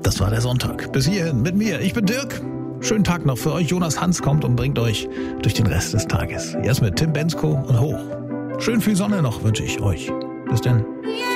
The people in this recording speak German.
Das war der Sonntag. Bis hierhin mit mir. Ich bin Dirk. Schönen Tag noch für euch. Jonas Hans kommt und bringt euch durch den Rest des Tages. Erst mit Tim Bensko und hoch. Schön viel Sonne noch wünsche ich euch. Bis denn.